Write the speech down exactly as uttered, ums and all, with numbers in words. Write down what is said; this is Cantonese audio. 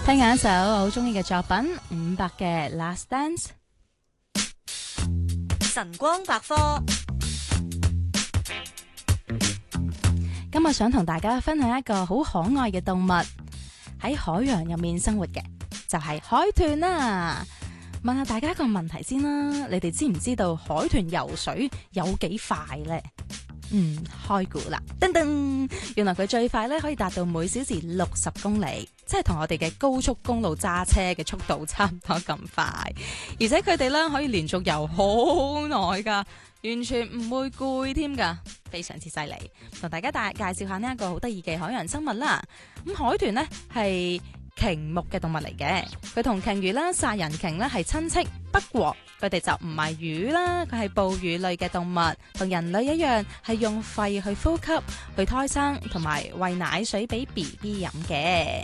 聽下一首我好中意嘅作品《五百嘅 Last Dance》。 晨光百科， 今日想同大家分享一個好可愛嘅動物，喺海洋入面生活嘅，就係海豚啦。問下大家一個問題先啦，你哋知唔知道海豚游水有幾快呢？嗯，開估啦，噔噔，原來佢最快咧可以達到每小時六十公里，即係同我哋嘅高速公路揸車嘅速度差唔多咁快，而且佢哋咧可以連續游好耐噶，完全唔會攰添噶，非常之犀利。同大家大介紹下呢一個好得意嘅海洋生物啦。咁海豚呢係鯨目嘅動物嚟嘅，佢同鯨魚啦、殺人鯨啦係親戚，不過佢哋就唔係魚啦，佢係哺乳類嘅動物，同人類一樣係用肺去呼吸、去胎生同埋餵奶水俾 B B 飲嘅。